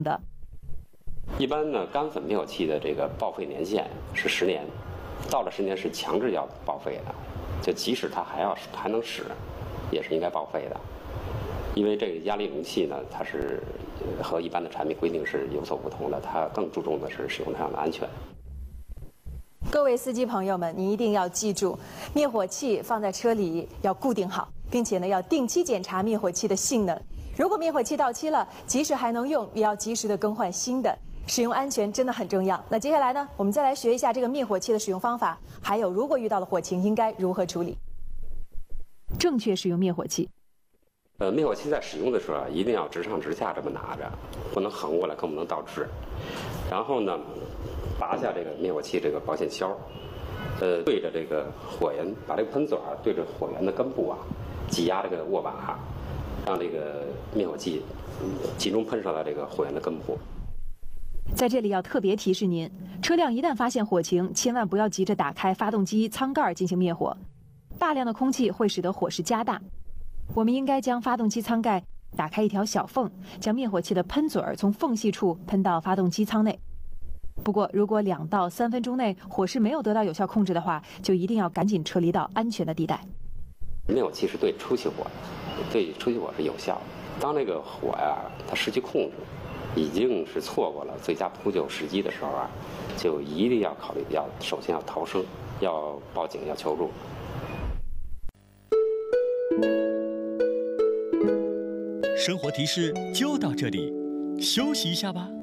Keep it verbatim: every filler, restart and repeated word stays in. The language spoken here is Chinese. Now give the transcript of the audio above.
的。 一般呢，干粉灭火器的这个报废年限是十年，到了十年是强制要报废的，就即使它还要还能使，也是应该报废的。因为这个压力容器呢，它是和一般的产品规定是有所不同的，它更注重的是使用上的安全。 各位司机朋友们，你一定要记住，灭火器放在车里要固定好，并且呢要定期检查灭火器的性能。如果灭火器到期了，即使还能用，也要及时的更换新的。使用安全真的很重要。那接下来呢，我们再来学一下这个灭火器的使用方法，还有如果遇到了火情应该如何处理。正确使用灭火器。 呃，灭火器在使用的时候啊，一定要直上直下这么拿着，不能横过来，更不能倒置。然后呢，拔下这个灭火器这个保险销，呃，对着这个火源，把这个喷嘴儿对着火源的根部啊，挤压这个握把，让这个灭火器集中喷射到这个火源的根部。 在这里要特别提示您，车辆一旦发现火情，千万不要急着打开发动机舱盖进行灭火，大量的空气会使得火势加大。我们应该将发动机舱盖打开一条小缝，将灭火器的喷嘴儿从缝隙处喷到发动机舱内。不过，如果两到三分钟内火势没有得到有效控制的话，就一定要赶紧撤离到安全的地带。 灭火器是对初期火，对初期火是有效的。当这个火呀、啊，它失去控制，已经是错过了最佳扑救时机的时候啊，就一定要考虑要首先要逃生，要报警，要求助。 生活提示就到这里，休息一下吧。